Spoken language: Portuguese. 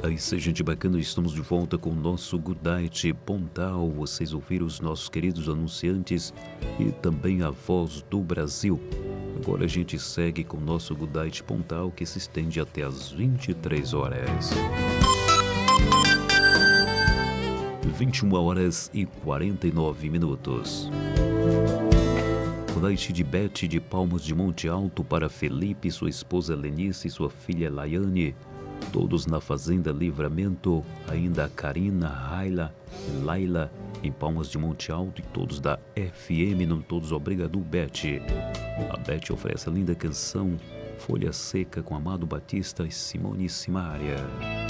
Aí, seja gente bacana, estamos de volta com o nosso Good Night Pontal. Vocês ouviram os nossos queridos anunciantes e também a voz do Brasil. Agora a gente segue com o nosso Good Night Pontal, que se estende até às 23 horas. 21 horas e 49 minutos. Good Night de Beth de Palmas de Monte Alto para Felipe, sua esposa Lenice e sua filha Laiane. Todos na Fazenda Livramento, ainda a Karina, Raila e Laila em Palmas de Monte Alto e todos da FM, não todos, obrigado Beth. A Beth oferece a linda canção Folha Seca com Amado Batista e Simone Simaria.